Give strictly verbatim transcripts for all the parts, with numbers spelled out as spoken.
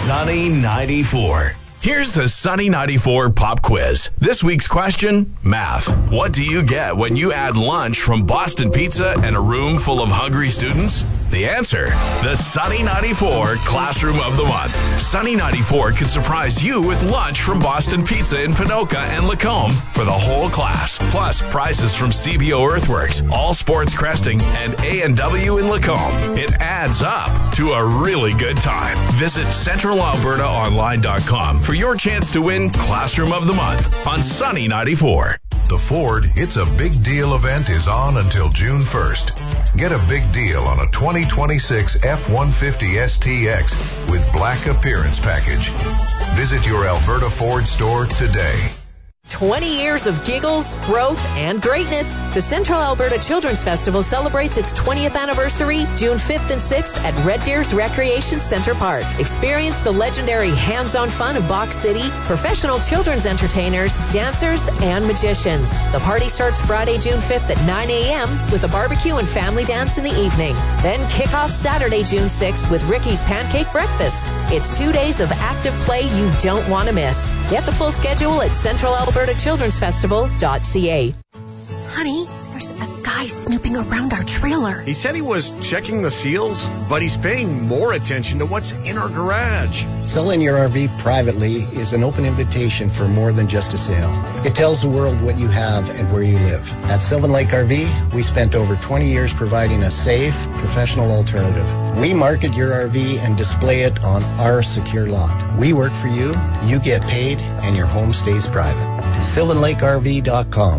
Sunny ninety-four. Here's the Sunny ninety-four pop quiz. This week's question, math. What do you get when you add lunch from Boston Pizza and a room full of hungry students? The answer, the Sunny ninety-four Classroom of the Month. Sunny ninety-four could surprise you with lunch from Boston Pizza in Pinoca and Lacombe for the whole class. Plus, prizes from C B O Earthworks, All Sports Cresting, and A and W in Lacombe. It adds up to a really good time. Visit central alberta online dot com for your chance to win Classroom of the Month on Sunny ninety-four. The Ford It's a Big Deal event is on until June first. Get a big deal on a twenty twenty-six F one fifty S T X with Black Appearance Package. Visit your Alberta Ford store today. twenty years of giggles, growth, and greatness. The Central Alberta Children's Festival celebrates its twentieth anniversary June fifth and sixth at Red Deer's Recreation Center Park. Experience the legendary hands-on fun of Box City, professional children's entertainers, dancers, and magicians. The party starts Friday, June fifth at nine a.m. with a barbecue and family dance in the evening. Then kick off Saturday, June sixth with Ricky's Pancake Breakfast. It's two days of active play you don't want to miss. Get the full schedule at Central Alberta alberta children's festival dot c a. Honey, there's a guy snooping around our trailer. He said he was checking the seals, but he's paying more attention to what's in our garage. Selling your R V privately is an open invitation for more than just a sale. It tells the world what you have and where you live. At Sylvan Lake R V, we spent over twenty years providing a safe, professional alternative. We market your R V and display it on our secure lot. We work for you, you get paid, and your home stays private. sylvan lake r v dot com.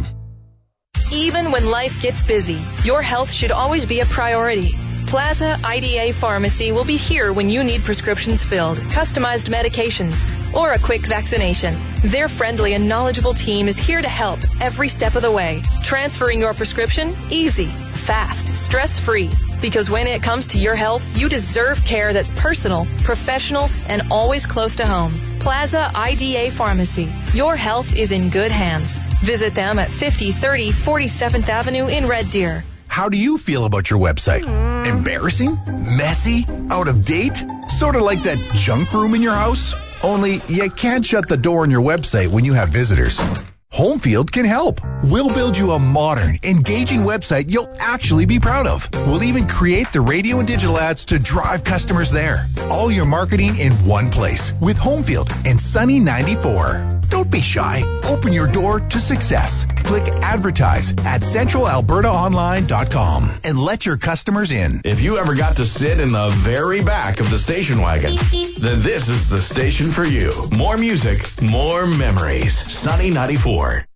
Even when life gets busy, your health should always be a priority. Plaza I D A Pharmacy will be here when you need prescriptions filled, customized medications, or a quick vaccination. Their friendly and knowledgeable team is here to help every step of the way. Transferring your prescription? Easy, fast, stress-free. Because when it comes to your health, you deserve care that's personal, professional, and always close to home. Plaza I D A Pharmacy. Your health is in good hands. Visit them at fifty thirty forty-seventh Avenue in Red Deer. How do you feel about your website? Mm. Embarrassing? Messy? Out of date? Sort of like that junk room in your house? Only you can't shut the door on your website when you have visitors. Homefield can help. We'll build you a modern, engaging website you'll actually be proud of. We'll even create the radio and digital ads to drive customers there. All your marketing in one place with Homefield and Sunny ninety-four. Don't be shy. Open your door to success. Click advertise at central alberta online dot com and let your customers in. If you ever got to sit in the very back of the station wagon, then this is the station for you. More music, more memories. Sunny ninety-four.